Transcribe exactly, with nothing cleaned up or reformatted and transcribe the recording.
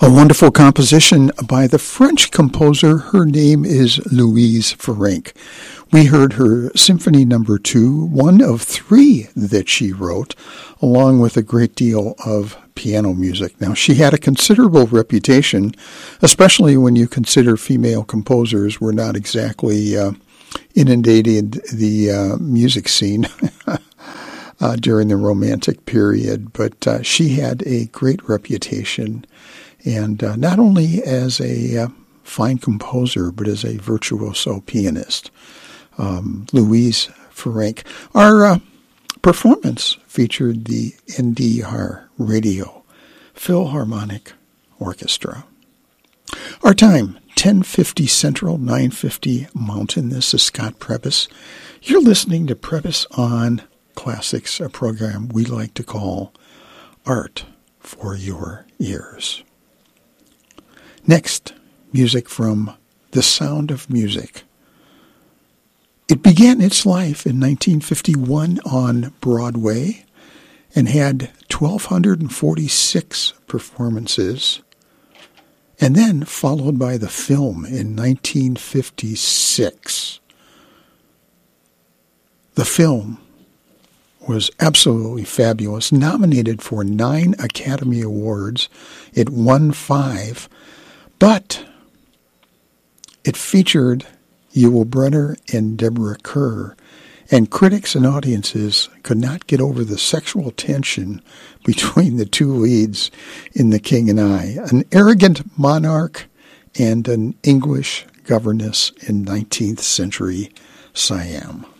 A wonderful composition by the French composer. Her name is Louise Ferenc. We heard her Symphony Number Two, one of three that she wrote, along with a great deal of piano music. Now, she had a considerable reputation, especially when you consider female composers were not exactly uh, inundated the uh, music scene uh, during the Romantic period, but uh, she had a great reputation. And uh, not only as a uh, fine composer, but as a virtuoso pianist. Um, Louise Ferenc. Our uh, performance featured the N D R Radio Philharmonic Orchestra. Our time, ten fifty Central, nine fifty Mountain. This is Scott Prebys. You're listening to Prebys on Classics, a program we like to call Art for Your Ears. Next, music from The Sound of Music. It began its life in nineteen fifty-one on Broadway and had one thousand two hundred forty-six performances, and then followed by the film in nineteen fifty-six. The film was absolutely fabulous, nominated for nine Academy Awards. It won five. But it featured Yul Brynner and Deborah Kerr, and critics and audiences could not get over the sexual tension between the two leads in The King and I, an arrogant monarch and an English governess in nineteenth century Siam.